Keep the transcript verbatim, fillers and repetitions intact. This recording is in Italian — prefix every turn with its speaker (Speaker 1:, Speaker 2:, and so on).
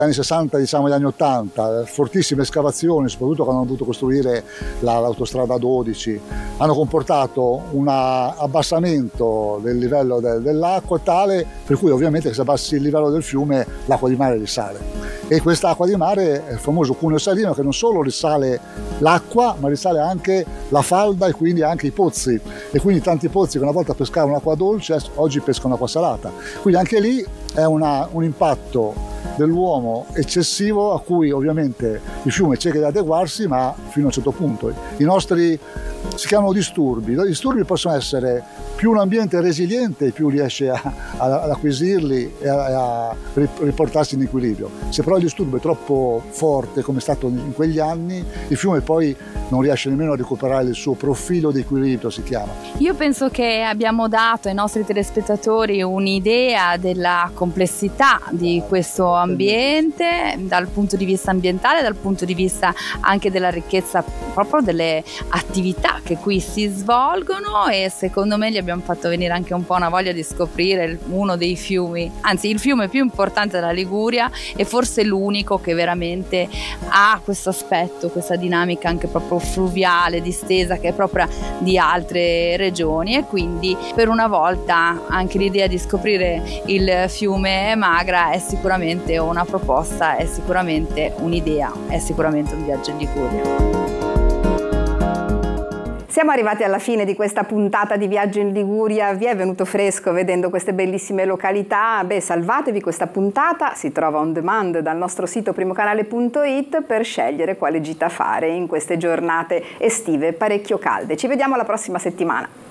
Speaker 1: anni sessanta, diciamo gli anni ottanta, fortissime escavazioni, soprattutto quando hanno dovuto costruire la, l'autostrada dodici, hanno comportato un abbassamento del livello del, dell'acqua tale per cui ovviamente se abbassi il livello del fiume l'acqua di mare risale. E questa acqua di mare è il famoso cuneo salino che non solo risale l'acqua ma risale anche la falda e quindi anche i pozzi, e quindi tanti pozzi che una volta pescavano acqua dolce oggi pescano acqua salata, quindi anche lì è una, un impatto dell'uomo eccessivo a cui ovviamente il fiume cerca di adeguarsi ma fino a un certo punto. I nostri si chiamano disturbi, i disturbi possono essere più un ambiente resiliente più riesce a, a, ad acquisirli e a, a riportarsi in equilibrio. Se però il disturbo è troppo forte come è stato in quegli anni, il fiume poi non riesce nemmeno a recuperare il suo profilo di equilibrio, si chiama.
Speaker 2: Io penso che abbiamo dato ai nostri telespettatori un'idea della complessità di questo ambiente dal punto di vista ambientale, dal punto di vista anche della ricchezza proprio delle attività che qui si svolgono, e secondo me gli abbiamo fatto venire anche un po' una voglia di scoprire uno dei fiumi, anzi il fiume più importante della Liguria e forse l'unico che veramente ha questo aspetto, questa dinamica anche proprio fluviale, distesa, che è propria di altre regioni, e quindi per una volta anche l'idea di scoprire il fiume Magra è sicuramente una proposta, è sicuramente un'idea, è sicuramente un viaggio in Liguria.
Speaker 3: Siamo arrivati alla fine di questa puntata di Viaggio in Liguria. Vi è venuto fresco vedendo queste bellissime località? Beh, salvatevi questa puntata, si trova on demand dal nostro sito primocanale punto it per scegliere quale gita fare in queste giornate estive parecchio calde. Ci vediamo la prossima settimana.